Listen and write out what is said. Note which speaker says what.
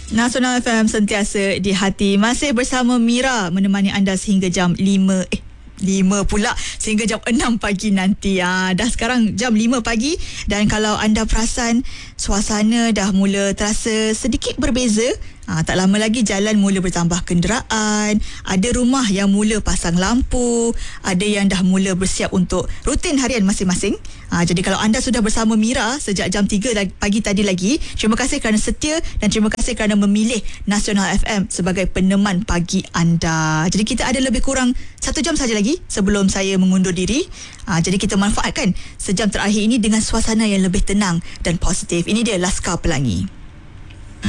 Speaker 1: Nasional FM sentiasa di hati. Masih bersama Mira menemani anda sehingga jam 5 pula, sehingga jam 6 pagi nanti. Dah sekarang jam 5 pagi dan kalau anda perasan suasana dah mula terasa sedikit berbeza. Tak lama lagi jalan mula bertambah kenderaan, ada rumah yang mula pasang lampu, ada yang dah mula bersiap untuk rutin harian masing-masing. Jadi kalau anda sudah bersama Mira sejak jam 3 pagi tadi lagi, terima kasih kerana setia dan terima kasih kerana memilih Nasional FM sebagai peneman pagi anda. Jadi kita ada lebih kurang 1 jam saja lagi sebelum saya mengundur diri. Jadi kita manfaatkan sejam terakhir ini dengan suasana yang lebih tenang dan positif. Ini dia Laskar Pelangi.